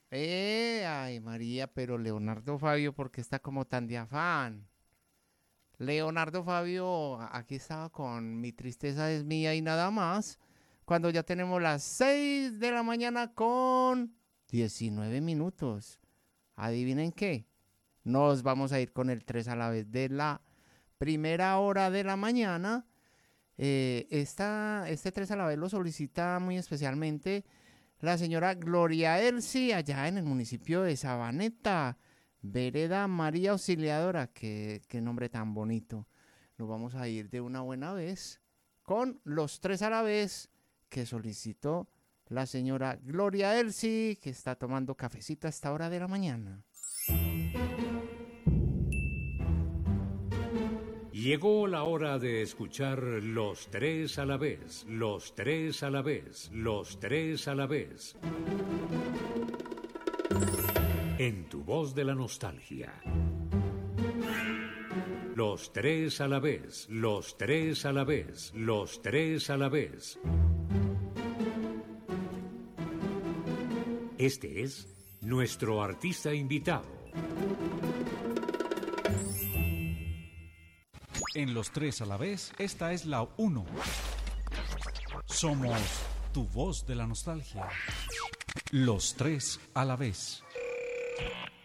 Ay, María, pero Leonardo Fabio, ¿por qué está como tan de afán? Leonardo Fabio, aquí estaba con Mi tristeza es mía y nada más, cuando ya tenemos las 6 de la mañana con 19 minutos. ¿Adivinen qué? Nos vamos a ir con el 3 a la vez de la primera hora de la mañana. Este 3 a la vez lo solicita muy especialmente la señora Gloria Elsie, allá en el municipio de Sabaneta, Vereda María Auxiliadora. Qué nombre tan bonito. Nos vamos a ir de una buena vez con los 3 a la vez que solicitó la señora Gloria Elsie, que está tomando cafecito a esta hora de la mañana. Llegó la hora de escuchar los tres a la vez, los tres a la vez, los tres a la vez. En tu voz de la nostalgia. Los tres a la vez, los tres a la vez, los tres a la vez. Este es nuestro artista invitado. En los tres a la vez, esta es la 1. Somos tu voz de la nostalgia. Los tres a la vez.